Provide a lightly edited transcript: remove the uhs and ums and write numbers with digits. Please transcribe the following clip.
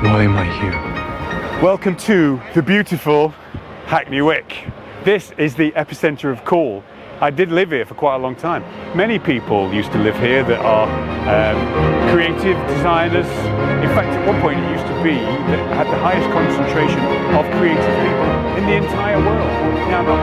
Why am I here? Welcome to the beautiful Hackney Wick. This is the epicenter of cool. I did live here for quite a long time. Many people used to live here that are creative designers. In fact, at one point it used to be that it had the highest concentration of creative people in the entire world. Now, not